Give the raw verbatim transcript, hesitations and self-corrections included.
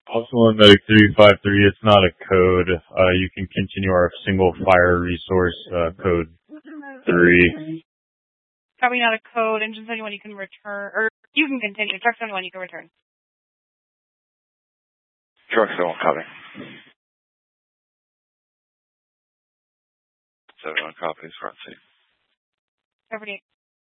Also on Medic three five three, it's not a code. Uh, you can continue our single fire resource, uh, code three. Probably not a code. Engine's the only one you can return, or you can continue. Truck's the only one you can return. Truck's the one copy. Seven on copies, front seat. Covered eight.